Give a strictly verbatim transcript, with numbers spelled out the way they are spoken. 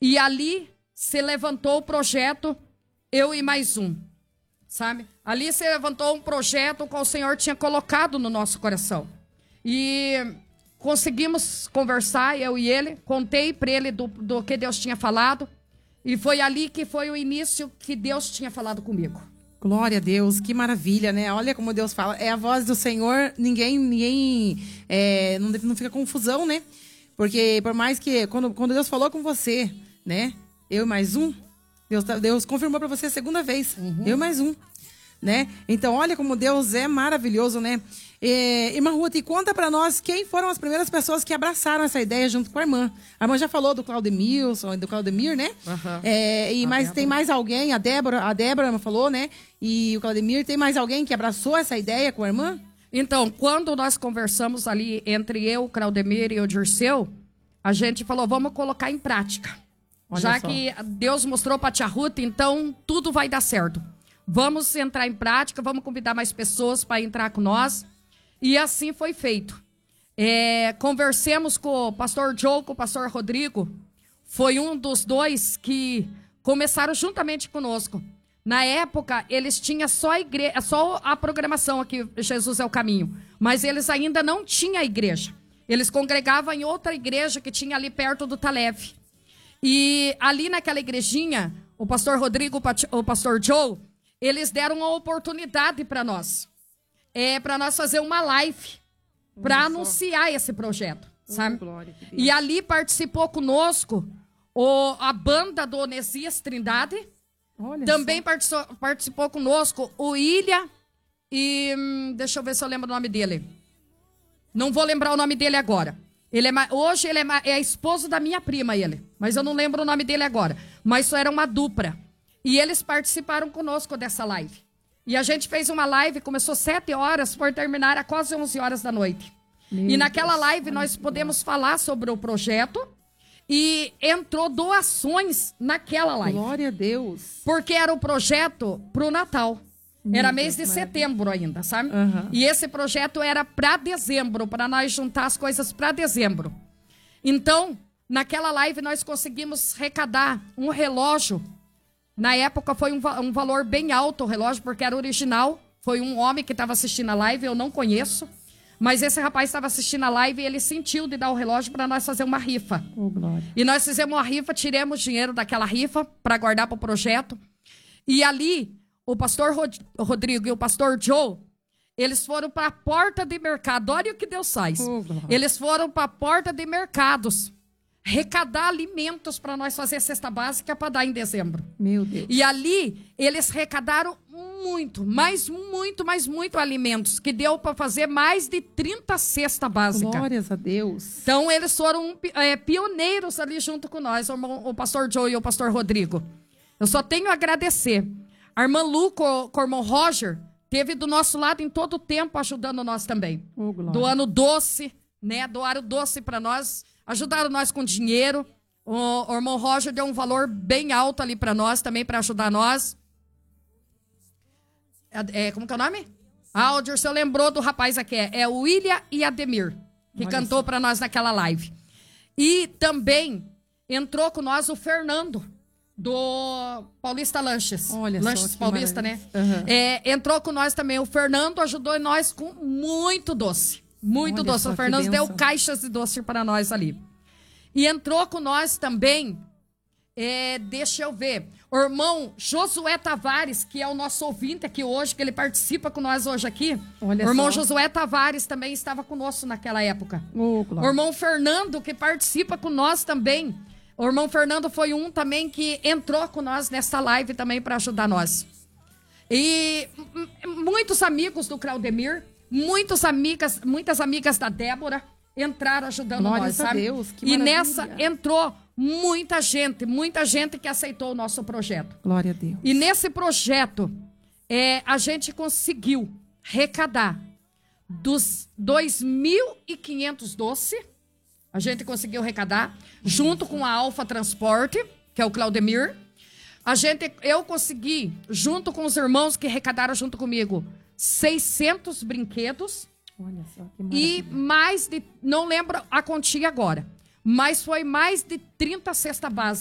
E ali se levantou o projeto Eu e Mais Um, sabe? Ali se levantou um projeto que o Senhor tinha colocado no nosso coração. E conseguimos conversar, eu e ele, contei para ele do, do que Deus tinha falado. E foi ali que foi o início que Deus tinha falado comigo. Glória a Deus, que maravilha, né? Olha como Deus fala. É a voz do Senhor, ninguém, ninguém é, não, não fica confusão, né? Porque por mais que, quando, quando Deus falou com você, né? Eu e mais um, Deus, Deus confirmou para você a segunda vez. Uhum. Eu e mais um, né? Então, olha como Deus é maravilhoso, né? É, irmã Ruth, conta para nós quem foram as primeiras pessoas que abraçaram essa ideia junto com a irmã. A irmã já falou do Claudemilson, do Claudemir, né? Uhum. É, e mas tem mais alguém, a Débora, a Débora falou, né? E o Claudemir, tem mais alguém que abraçou essa ideia com a irmã? Então, quando nós conversamos ali entre eu, o Claudemir e o Dirceu, a gente falou, vamos colocar em prática. Olha Já só. que Deus mostrou para a tia Ruth, então tudo vai dar certo. Vamos entrar em prática, vamos convidar mais pessoas para entrar com nós. E assim foi feito. É, conversemos com o pastor Joe, com o pastor Rodrigo. Foi um dos dois que começaram juntamente conosco. Na época, eles tinham só a, igre... só a programação aqui, Jesus é o Caminho. Mas eles ainda não tinham a igreja. Eles congregavam em outra igreja que tinha ali perto do Taleve. E ali naquela igrejinha, o pastor Rodrigo e o pastor Joe, eles deram uma oportunidade para nós. É para nós fazer uma live para anunciar esse projeto, sabe? Oh, e ali participou conosco o, a banda do Onesias Trindade. Olha Também participou, participou conosco o Ilha e... Hum, deixa eu ver se eu lembro o nome dele. Não vou lembrar o nome dele agora. Ele é, hoje ele é, é esposo da minha prima, ele. Mas eu não lembro o nome dele agora. Mas isso era uma dupla. E eles participaram conosco dessa live. E a gente fez uma live, começou sete horas, por terminar a quase onze horas da noite. Meu e naquela Deus, live nós podemos falar sobre o projeto e entrou doações naquela live. Glória a Deus. Porque era o projeto para o Natal. Meu era mês Deus, de setembro ainda, sabe? Uhum. E esse projeto era para dezembro, para nós juntar as coisas para dezembro. Então, naquela live nós conseguimos arrecadar um relógio. Na época foi um, um valor bem alto o relógio, porque era original. Foi um homem que estava assistindo a live, eu não conheço. Mas esse rapaz estava assistindo a live e ele sentiu de dar o relógio para nós fazer uma rifa. Oh, glória. E nós fizemos uma rifa, tiramos dinheiro daquela rifa para guardar para o projeto. E ali, o pastor Rod- Rodrigo e o pastor Joe, eles foram para a porta de mercado. Olha o que Deus faz. Oh, eles foram para a porta de mercados. Arrecadar alimentos para nós fazer cesta básica para dar em dezembro. Meu Deus. E ali, eles arrecadaram muito, mas muito, mas muito alimentos, que deu para fazer mais de trinta cestas básicas. Glórias a Deus. Então, eles foram é, pioneiros ali junto com nós, o, o pastor Joe e o pastor Rodrigo. Eu só tenho a agradecer. A irmã Lu com, com o irmão Roger teve do nosso lado em todo o tempo ajudando nós também. Oh, doando doce, né? Doaram doce para nós. Ajudaram nós com dinheiro. O, o irmão Roger deu um valor bem alto ali para nós, também para ajudar nós. É, é, como que é o nome? Ah, o Dirceu lembrou do rapaz aqui. É, é o William e Ademir, que Olha cantou para nós naquela live. E também entrou com nós o Fernando, do Paulista Lanches. Olha Lanches só, Paulista, né? Uhum. É, entrou com nós também. O Fernando ajudou nós com muito doce. Muito Olha doce. só, O Fernando deu bênção. caixas de doce para nós ali. E entrou com nós também, é, deixa eu ver, o irmão Josué Tavares, que é o nosso ouvinte aqui hoje, que ele participa com nós hoje aqui. Olha o irmão só. Josué Tavares também estava conosco naquela época. Oh, o irmão Fernando, que participa com nós também. O irmão Fernando foi um também que entrou com nós nessa live também para ajudar nós. E muitos amigos do Claudemir, muitas amigas, muitas amigas da Débora entraram ajudando Glória nós, a sabe? Deus, que e maravilha. nessa entrou muita gente, muita gente que aceitou o nosso projeto. Glória a Deus. E nesse projeto, é, a gente conseguiu arrecadar dos dois mil e quinhentos doces, a gente conseguiu arrecadar, junto com a Alfa Transporte, que é o Claudemir. A gente, eu consegui, junto com os irmãos que arrecadaram junto comigo, seiscentos brinquedos. Olha só, que e maravilha. mais de, não lembro a quantia agora, mas foi mais de trinta cestas básicas.